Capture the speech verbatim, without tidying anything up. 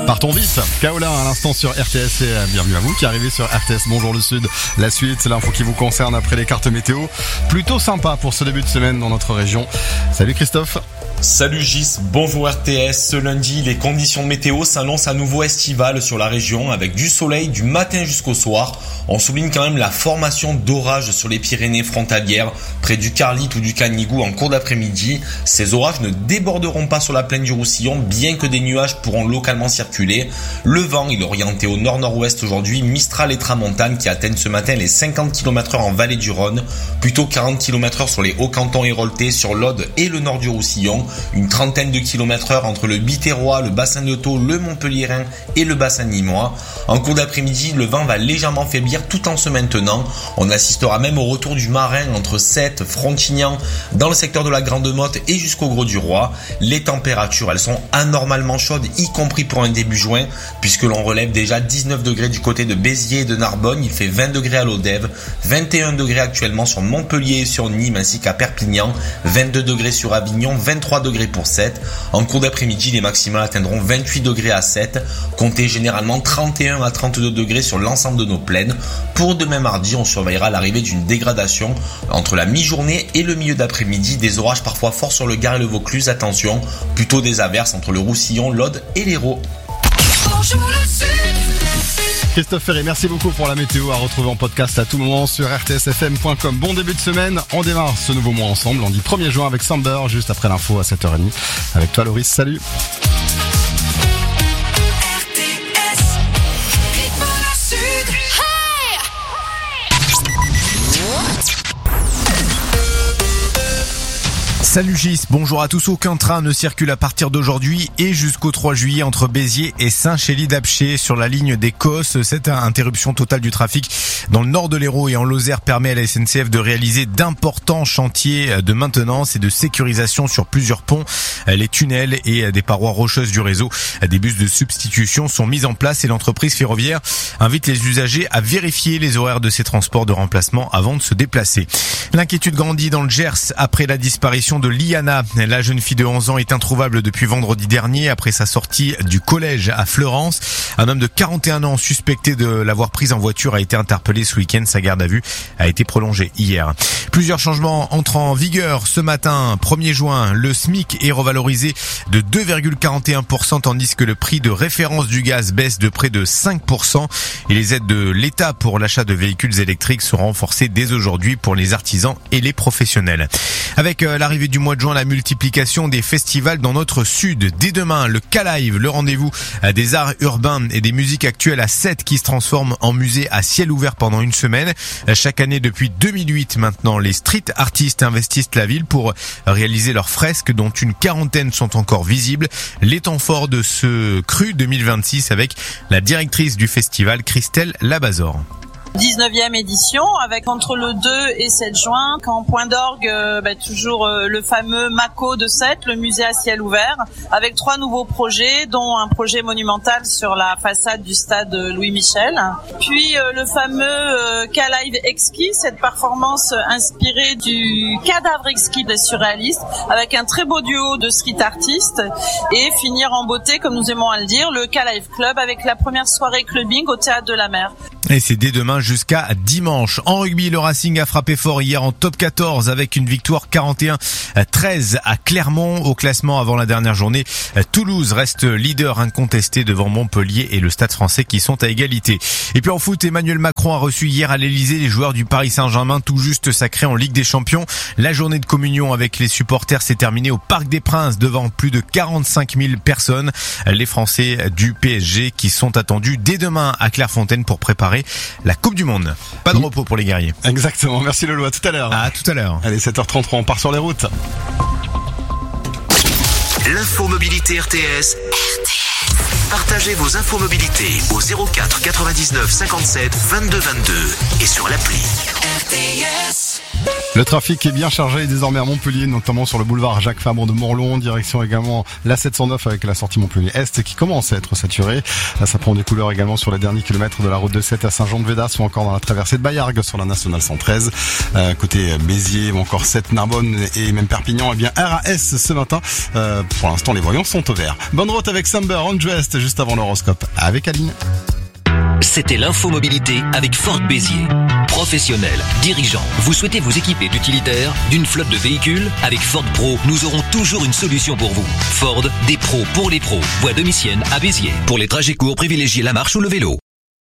Partons vite. Kaola à l'instant sur R T S et bienvenue à vous qui arrivez sur R T S. Bonjour le Sud. La suite, c'est l'info qui vous concerne après les cartes météo. Plutôt sympa pour ce début de semaine dans notre région. Salut Christophe. Salut Gis, bonjour R T S. Ce lundi, les conditions météo s'annoncent à nouveau estivales sur la région avec du soleil du matin jusqu'au soir. On souligne quand même la formation d'orages sur les Pyrénées frontalières, près du Carlit ou du Canigou en cours d'après-midi. Ces orages ne déborderont pas sur la plaine du Roussillon, bien que des nuages pourront localement circuler. Le vent, il est orienté au nord-nord-ouest aujourd'hui, Mistral et Tramontane qui atteignent ce matin les cinquante kilomètres heure en vallée du Rhône, plutôt quarante kilomètres heure sur les Hauts-Cantons héroltais, sur l'Aude et le nord du Roussillon. Une trentaine de kilomètres heure entre le Biterrois, le bassin de Thau, le Montpellierin et le bassin nîmois. En cours d'après-midi, le vent va légèrement faiblir tout en se maintenant. On assistera même au retour du marin entre Sète, Frontignan, dans le secteur de la Grande Motte et jusqu'au Gros du Roi. Les températures, elles sont anormalement chaudes, y compris pour un début juin, puisque l'on relève déjà dix-neuf degrés du côté de Béziers et de Narbonne. Il fait vingt degrés à Lodève, vingt et un degrés actuellement sur Montpellier et sur Nîmes ainsi qu'à Perpignan, vingt-deux degrés sur Avignon, vingt-trois degrés pour Sète. En cours d'après-midi, les maximales atteindront vingt-huit degrés à Sète. Comptez généralement trente et un à trente-deux degrés sur l'ensemble de nos plaines. Pour demain mardi, on surveillera l'arrivée d'une dégradation entre la mi-journée et le milieu d'après-midi. Des orages parfois forts sur le Gard et le Vaucluse. Attention, plutôt des averses entre le Roussillon, l'Aude et l'Hérault. Christophe Ferré, merci beaucoup pour la météo à retrouver en podcast à tout moment sur r t s f m point com. Bon début de semaine, on démarre ce nouveau mois ensemble. On dit premier juin avec Samber, juste après l'info à sept heures trente. Avec toi Loris, salut. Salut Gis, bonjour à tous. Aucun train ne circule à partir d'aujourd'hui et jusqu'au trois juillet entre Béziers et Saint-Chély-d'Apcher sur la ligne des Cosses. Cette interruption totale du trafic dans le nord de l'Hérault et en Lozère permet à la S N C F de réaliser d'importants chantiers de maintenance et de sécurisation sur plusieurs ponts, les tunnels et des parois rocheuses du réseau. Des bus de substitution sont mis en place et l'entreprise ferroviaire invite les usagers à vérifier les horaires de ces transports de remplacement avant de se déplacer. L'inquiétude grandit dans le Gers après la disparition de Liana. La jeune fille de onze ans est introuvable depuis vendredi dernier après sa sortie du collège à Fleurance. Un homme de quarante et un ans suspecté de l'avoir prise en voiture a été interpellé ce week-end. Sa garde à vue a été prolongée hier. Plusieurs changements entrent en vigueur ce matin. premier juin, le SMIC est revalorisé de deux virgule quarante et un pour cent tandis que le prix de référence du gaz baisse de près de cinq pour cent. Et les aides de l'État pour l'achat de véhicules électriques seront renforcées dès aujourd'hui pour les artisans et les professionnels. Avec l'arrivée du mois de juin, la multiplication des festivals dans notre sud. Dès demain, le K-Live, le rendez-vous des arts urbains et des musiques actuelles à Sète qui se transforme en musée à ciel ouvert pendant une semaine. Chaque année depuis deux mille huit maintenant, les street artistes investissent la ville pour réaliser leurs fresques dont une quarantaine sont encore visibles. Les temps forts de ce cru deux mille vingt-six avec la directrice du festival, Christelle Labazor. dix-neuvième édition avec entre le deux et sept juin, qu'en point d'orgue, euh, bah, toujours euh, le fameux Mako de Sète, le musée à ciel ouvert, avec trois nouveaux projets, dont un projet monumental sur la façade du stade Louis Michel. Puis euh, le fameux euh, K-Live exquis, cette performance inspirée du cadavre exquis des surréalistes, avec un très beau duo de street artistes, et finir en beauté, comme nous aimons à le dire, le K-Live Club avec la première soirée clubbing au Théâtre de la Mer. Et c'est dès demain jusqu'à dimanche. En rugby, le Racing a frappé fort hier en top quatorze avec une victoire quarante et un à treize à Clermont. Au classement avant la dernière journée, Toulouse reste leader incontesté devant Montpellier et le Stade Français qui sont à égalité. Et puis en foot, Emmanuel Macron a reçu hier à l'Elysée les joueurs du Paris Saint-Germain tout juste sacrés en Ligue des Champions. La journée de communion avec les supporters s'est terminée au Parc des Princes devant plus de quarante-cinq mille personnes. Les Français du P S G qui sont attendus dès demain à Clairefontaine pour préparer la Coupe du Monde. Pas de repos pour les guerriers. Exactement, merci Lolo, à tout à l'heure. À tout à l'heure. Allez, sept heures trente-trois, on part sur les routes. L'info mobilité R T S. R T S. Partagez vos infos mobilité au zéro quatre quatre-vingt-dix-neuf cinquante-sept vingt-deux vingt-deux et sur l'appli. R T S. Le trafic est bien chargé désormais à Montpellier, notamment sur le boulevard Jacques Fabre de Morlon, direction également la sept cent neuf avec la sortie Montpellier-Est qui commence à être saturée. Là, ça prend des couleurs également sur les derniers kilomètres de la route de Sète à Saint-Jean-de-Védas ou encore dans la traversée de Baillargues sur la nationale cent treize. Euh, côté Béziers ou encore Sète, Narbonne et même Perpignan, eh bien R A S ce matin. Euh, pour l'instant, les voyants sont au vert. Bonne route avec Samber, Undressed juste avant l'horoscope avec Aline. C'était l'infomobilité avec Ford Béziers. Professionnels, dirigeants, vous souhaitez vous équiper d'utilitaires, d'une flotte de véhicules? Avec Ford Pro, nous aurons toujours une solution pour vous. Ford, des pros pour les pros. Voie de Missienne à Béziers. Pour les trajets courts, privilégiez la marche ou le vélo.